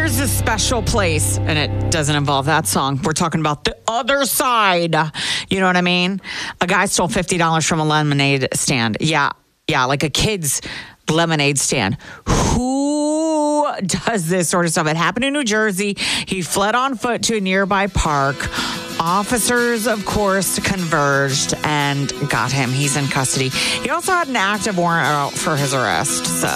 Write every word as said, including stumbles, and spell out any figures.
There's a special place, and it doesn't involve that song. We're talking about the other side. You know what I mean? A guy stole fifty dollars from a lemonade stand. Yeah, yeah, like a kid's lemonade stand. Who does this sort of stuff? It happened in New Jersey. He fled on foot to a nearby park. Officers, of course, converged and got him. He's in custody. He also had an active warrant out for his arrest. So.